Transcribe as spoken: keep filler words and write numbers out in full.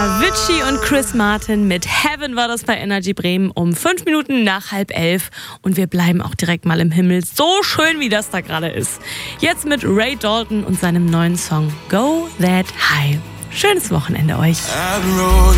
Avicii und Chris Martin mit Heaven war das bei Energy Bremen um fünf Minuten nach halb elf. Und wir bleiben auch direkt mal im Himmel. So schön, wie das da gerade ist. Jetzt mit Ray Dalton und seinem neuen Song Go That High. Schönes Wochenende euch.